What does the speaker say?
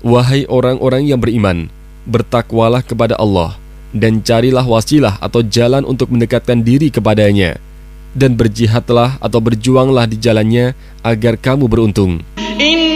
Wahai orang-orang yang beriman, bertakwalah kepada Allah dan carilah wasilah atau jalan untuk mendekatkan diri kepadanya, dan berjihadlah atau berjuanglah di jalannya agar kamu beruntung.